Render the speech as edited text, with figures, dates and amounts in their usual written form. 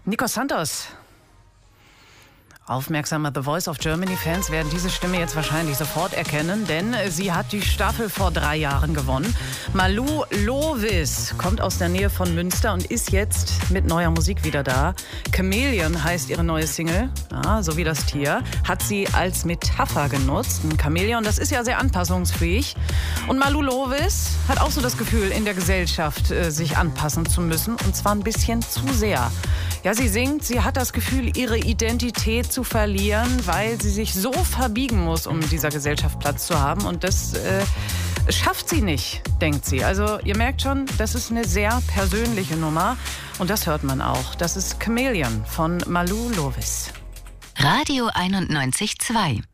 Nico Santos. Aufmerksame The Voice of Germany-Fans werden diese Stimme jetzt wahrscheinlich sofort erkennen, denn sie hat die Staffel vor 3 Jahren gewonnen. Malou Lovis kommt aus der Nähe von Münster und ist jetzt mit neuer Musik wieder da. Chameleon heißt ihre neue Single, so wie das Tier, hat sie als Metapher genutzt. Ein Chamäleon, das ist ja sehr anpassungsfähig. Und Malou Lovis hat auch so das Gefühl, in der Gesellschaft sich anpassen zu müssen, und zwar ein bisschen zu sehr. Ja, sie singt, sie hat das Gefühl, ihre Identität zu verlieren, weil sie sich so verbiegen muss, um in dieser Gesellschaft Platz zu haben. Und das schafft sie nicht, denkt sie. Also ihr merkt schon, das ist eine sehr persönliche Nummer. Und das hört man auch. Das ist Chameleon von Malou Lovis. Radio 91.2